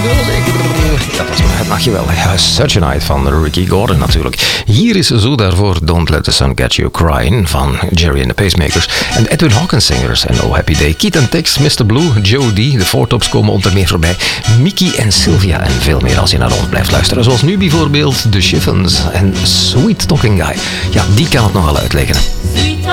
wel zeker. Ja, dat mag je wel. Ja, Such a Night van Ricky Gordon natuurlijk. Hier is zo daarvoor Don't Let the Sun Get You Crying van Jerry and the Pacemakers. En Edwin Hawkins Singers en Oh Happy Day. Keith and Tex, Mr. Blue, Joe D. De Four Tops komen onder meer voorbij. Mickey en Sylvia en veel meer als je naar ons blijft luisteren. Zoals nu bijvoorbeeld The Chiffons en Sweet Talking Guy. Ja, die kan het nogal uitleggen.